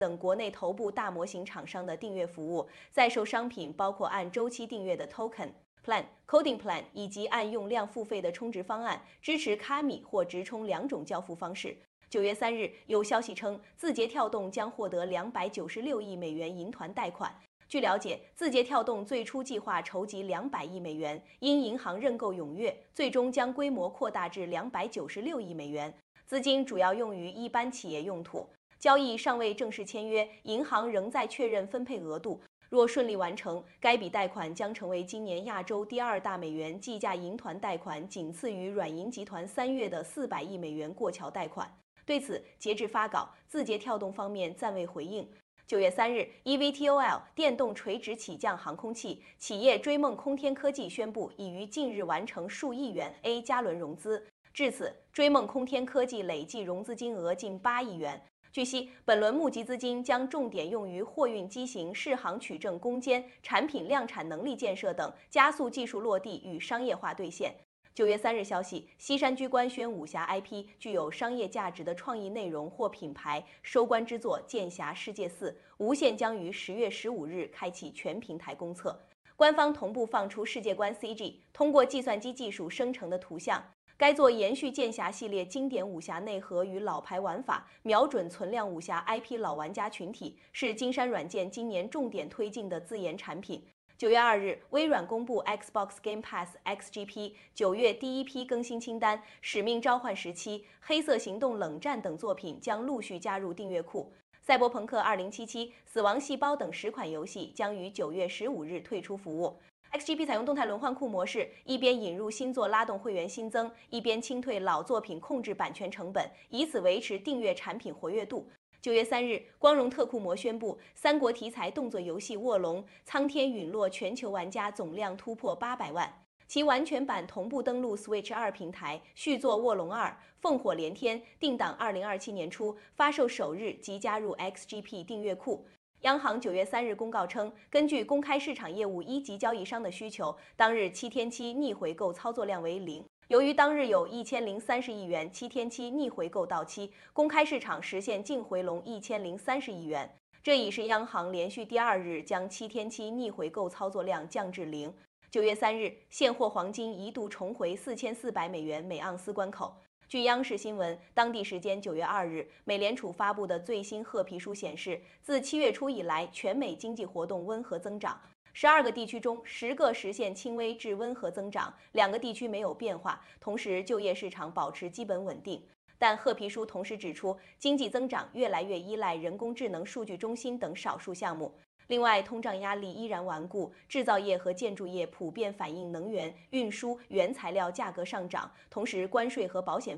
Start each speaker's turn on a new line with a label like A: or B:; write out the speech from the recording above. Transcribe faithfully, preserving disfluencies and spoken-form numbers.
A: 等国内头部大模型厂商的订阅服务，在售商品包括按周期订阅的 Token、Plan、Coding Plan 以及按用量付费的充值方案，支持卡米或直充两种交付方式。九月三日，有消息称，字节跳动将获得两百九十六亿美元银团贷款。据了解，字节跳动最初计划筹集两百亿美元，因银行认购踊跃，最终将规模扩大至两百九十六亿美元，资金主要用于一般企业用途。交易尚未正式签约，银行仍在确认分配额度。若顺利完成，该笔贷款将成为今年亚洲第二大美元计价银团贷款，仅次于软银集团三月的四百亿美元过桥贷款。对此，截至发稿，字节跳动方面暂未回应。九月三日 ，E V T O L 电动垂直起降航空器企业追梦空天科技宣布，已于近日完成数亿元 A 加轮融资。至此，追梦空天科技累计融资金额近八亿元。据悉，本轮募集资金将重点用于货运机型适航取证攻坚、产品量产能力建设等，加速技术落地与商业化兑现。九月三日消息，西山居官宣武侠 I P 具有商业价值的创意内容或品牌收官之作《剑侠世界四》无限将于十月十五日开启全平台公测，官方同步放出世界观 C G， 通过计算机技术生成的图像。该作延续剑侠系列经典武侠内核与老牌玩法，瞄准存量武侠 I P 老玩家群体，是金山软件今年重点推进的自研产品。九月二日，微软公布 Xbox Game Pass X G P 九月第一批更新清单，《使命召唤十七》《黑色行动：冷战》等作品将陆续加入订阅库。赛博朋克二零七七、死亡细胞等十款游戏将于九月十五日退出服务。X G P 采用动态轮换库模式，一边引入新作拉动会员新增，一边清退老作品控制版权成本，以此维持订阅产品活跃度。九月三日，光荣特库摩宣布，三国题材动作游戏《卧龙：苍天陨落》全球玩家总量突破八百万，其完全版同步登陆 Switch 二平台，续作《卧龙二：烽火连天》定档二零二七年初，发售首日即加入 X G P 订阅库。央行九月三日公告称，根据公开市场业务一级交易商的需求，当日七天期逆回购操作量为零。由于当日有一千零三十亿元七天期逆回购到期，公开市场实现净回笼一千零三十亿元。这已是央行连续第二日将七天期逆回购操作量降至零。九月三日，现货黄金一度重回四千四百美元每盎司关口。据央视新闻，当地时间九月二日，美联储发布的最新褐皮书显示，自七月初以来，全美经济活动温和增长。十二个地区中，十个实现轻微至温和增长，两个地区没有变化，同时就业市场保持基本稳定。但褐皮书同时指出，经济增长越来越依赖人工智能数据中心等少数项目。另外，通胀压力依然顽固，制造业和建筑业普遍反映能源、运输、原材料价格上涨，同时关税和保险